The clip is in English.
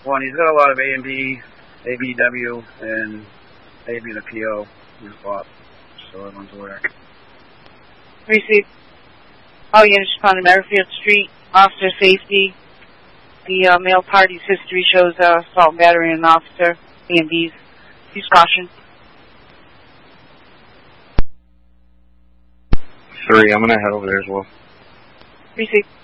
One, he's got a lot of A and B, ABW, and AB the PO in his spot, so everyone's aware. Received. All units respond to Merrifield Street, officer safety. The male party's history shows assault and battery on an officer, A and B's. Use caution. 3, I'm going to head over there as well. Received.